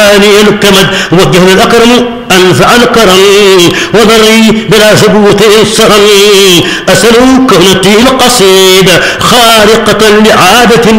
ثاني الكمد وجه الأكرم أنفع الكرم وضري بلا ثبوت السرم أسأل كونتي القصيد خارقة لعادة